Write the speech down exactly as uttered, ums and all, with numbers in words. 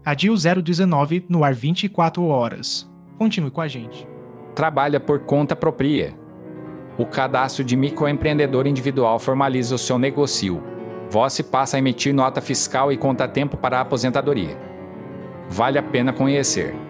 A D I O zero dezenove no ar vinte e quatro horas. Continue com a gente. Trabalha por conta própria. O cadastro de microempreendedor individual formaliza o seu negócio. Você passa a emitir nota fiscal e conta tempo para a aposentadoria. Vale a pena conhecer.